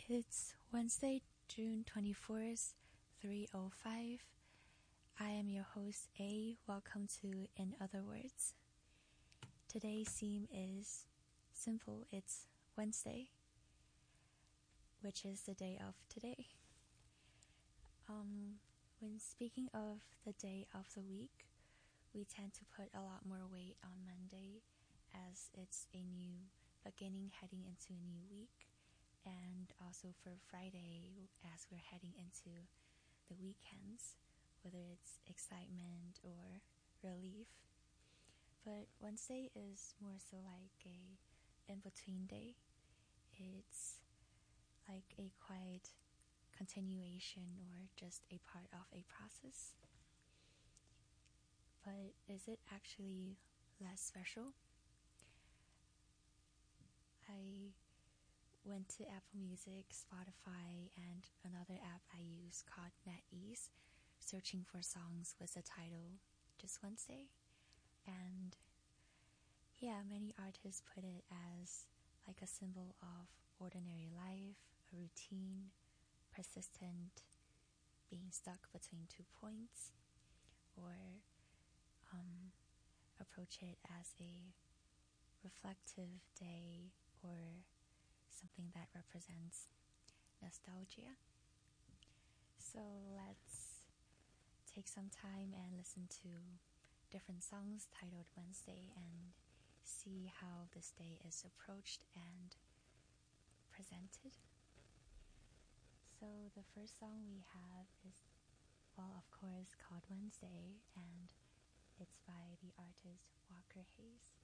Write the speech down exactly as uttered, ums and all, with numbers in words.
It's Wednesday, June twenty-fourth, three oh five. I am your host, A. Welcome to In Other Words. Today's theme is simple. It's Wednesday, which is the day of today. Um, when speaking of the day of the week, we tend to put a lot more weight on Monday as it's a new beginning heading into a new week, and also for Friday as we're heading into the weekends, whether it's excitement or relief. But Wednesday is more so like a in-between day. It's like a quiet continuation or just a part of a process. But is it actually less special? I went to Apple Music, Spotify, and another app I use called NetEase, searching for songs with the title Just Wednesday. And yeah, many artists put it as like a symbol of ordinary life, a routine, persistent, being stuck between two points, or um, approach it as a reflective day or something that represents nostalgia. So let's take some time and listen to different songs titled Wednesday and see how this day is approached and presented. So the first song we have is, well, of course, called Wednesday, and it's by the artist Walker Hayes.